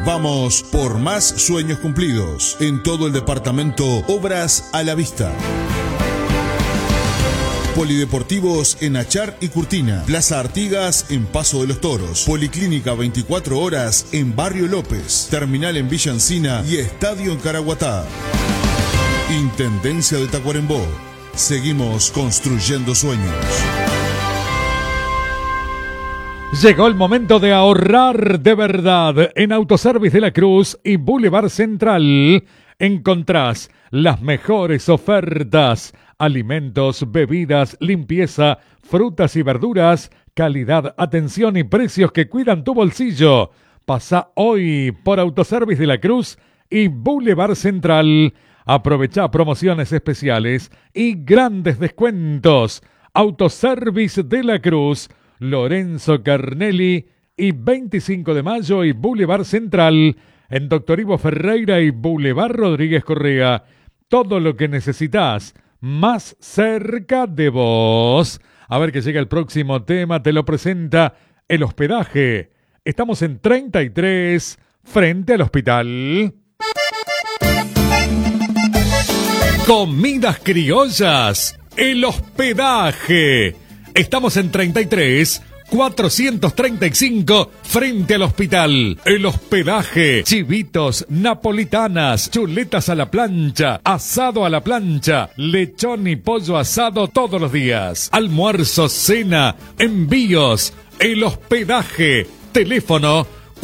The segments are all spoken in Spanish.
Vamos por más sueños cumplidos. En todo el departamento, obras a la vista. Polideportivos en Achar y Curtina. Plaza Artigas en Paso de los Toros. Policlínica 24 horas en Barrio López. Terminal en Villa Encina y Estadio en Caraguatá. Intendencia de Tacuarembó. Seguimos construyendo sueños. Llegó el momento de ahorrar de verdad. En Autoservice de la Cruz y Boulevard Central encontrás las mejores ofertas. Alimentos, bebidas, limpieza, frutas y verduras, calidad, atención y precios que cuidan tu bolsillo. Pasa hoy por Autoservice de la Cruz y Boulevard Central. Aprovecha promociones especiales y grandes descuentos. Autoservice de la Cruz, Lorenzo Carnelli y 25 de Mayo y Boulevard Central. En Doctor Ivo Ferreira y Boulevard Rodríguez Correa. Todo lo que necesitas más cerca de vos. A ver que llega el próximo tema, te lo presenta el hospedaje. Estamos en 33, frente al hospital. Comidas criollas, el hospedaje. Estamos en 33, 435, frente al hospital. El hospedaje. Chivitos, napolitanas, chuletas a la plancha, asado a la plancha, lechón y pollo asado todos los días. Almuerzo, cena, envíos. El hospedaje. Teléfono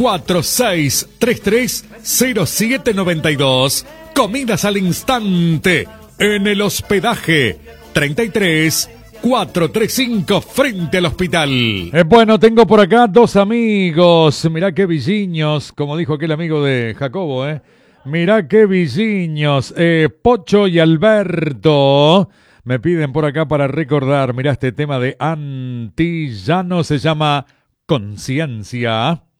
4633-0792. Comidas al instante. En el hospedaje. 33 435 frente al hospital. Bueno, tengo por acá dos amigos. Mirá qué villiños, como dijo aquel amigo de Jacobo, Mirá qué villiños. Pocho y Alberto me piden por acá para recordar. Mirá este tema de Antillano, se llama Conciencia.